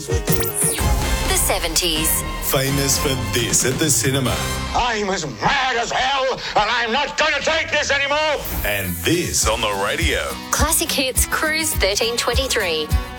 The 70s. Famous for this at the cinema. I'm as mad as hell, and I'm not going to take this anymore. And this on the radio. Classic Hits Cruise 1323.